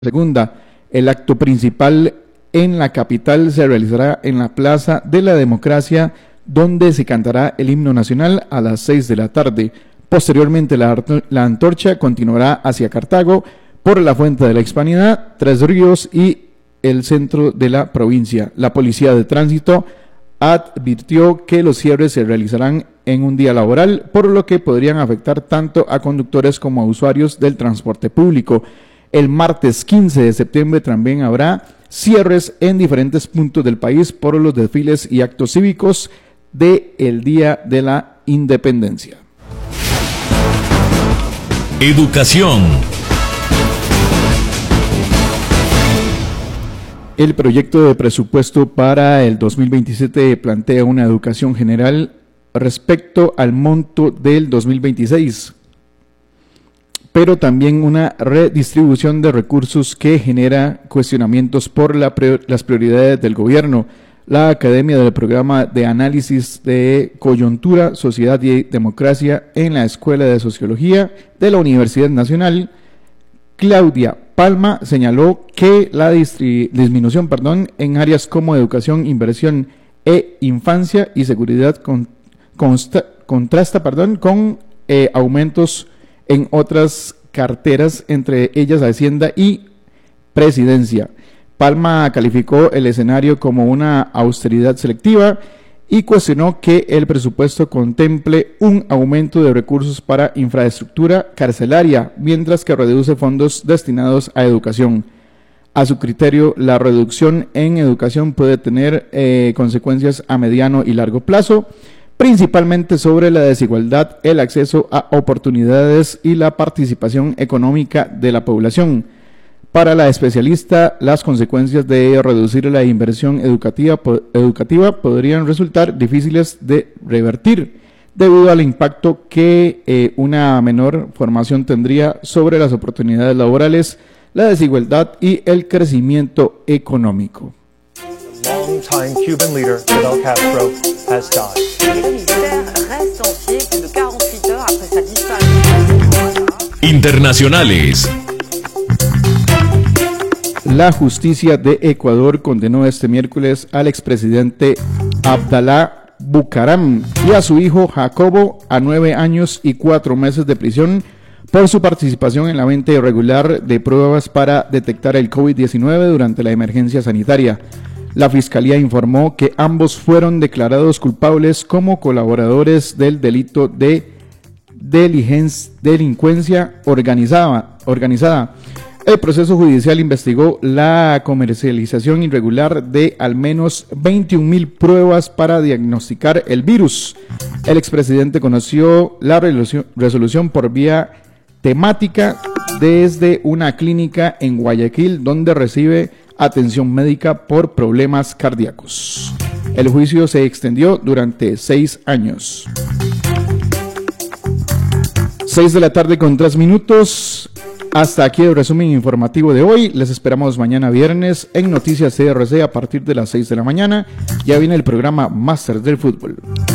Segunda, el acto principal en la capital se realizará en la Plaza de la Democracia, donde se cantará el himno nacional a las 6 de la tarde. Posteriormente, la antorcha continuará hacia Cartago por la Fuente de la Hispanidad, Tres Ríos y el centro de la provincia. La Policía de Tránsito advirtió que los cierres se realizarán en un día laboral, por lo que podrían afectar tanto a conductores como a usuarios del transporte público. El martes 15 de septiembre también habrá cierres en diferentes puntos del país por los desfiles y actos cívicos del Día de la Independencia. Educación. El proyecto de presupuesto para el 2027 plantea una educación general respecto al monto del 2026, pero también una redistribución de recursos que genera cuestionamientos por las prioridades del gobierno. La Academia del Programa de Análisis de Coyuntura, Sociedad y Democracia en la Escuela de Sociología de la Universidad Nacional, Claudia Palma, señaló que la disminución en áreas como educación, inversión e infancia y seguridad contrasta con aumentos en otras carteras, entre ellas Hacienda y Presidencia. Palma calificó el escenario como una austeridad selectiva y cuestionó que el presupuesto contemple un aumento de recursos para infraestructura carcelaria, mientras que reduce fondos destinados a educación. A su criterio, la reducción en educación puede tener consecuencias a mediano y largo plazo, principalmente sobre la desigualdad, el acceso a oportunidades y la participación económica de la población. Para la especialista, las consecuencias de reducir la inversión educativa podrían resultar difíciles de revertir, debido al impacto que una menor formación tendría sobre las oportunidades laborales, la desigualdad y el crecimiento económico. Longtime Cuban leader Fidel Castro has died. Internacionales. La justicia de Ecuador condenó este miércoles al expresidente Abdalá Bucaram y a su hijo Jacobo a 9 años y 4 meses de prisión por su participación en la venta irregular de pruebas para detectar el COVID-19 durante la emergencia sanitaria. La Fiscalía informó que ambos fueron declarados culpables como colaboradores del delito de delincuencia organizada. El proceso judicial investigó la comercialización irregular de al menos 21,000 pruebas para diagnosticar el virus. El expresidente conoció la resolución por vía temática desde una clínica en Guayaquil, donde recibe atención médica por problemas cardíacos. El juicio se extendió durante 6 años. 6 de la tarde con 3 minutos. Hasta aquí el resumen informativo de hoy. Les esperamos mañana viernes en Noticias CRC a partir de las 6 de la mañana. Ya viene el programa Máster del Fútbol.